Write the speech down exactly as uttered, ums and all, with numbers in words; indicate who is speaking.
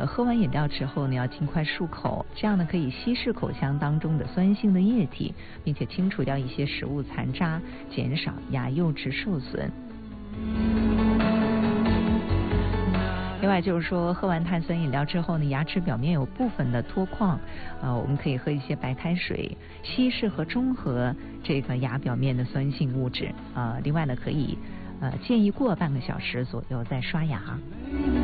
Speaker 1: 喝完饮料之后呢，要尽快漱口，这样呢可以稀释口腔当中的酸性的液体，并且清除掉一些食物残渣，减少牙釉质受损。另外就是说，喝完碳酸饮料之后呢，牙齿表面有部分的脱矿，呃，我们可以喝一些白开水，稀释和中和这个牙表面的酸性物质。呃，另外呢，可以呃建议过半个小时左右再刷牙。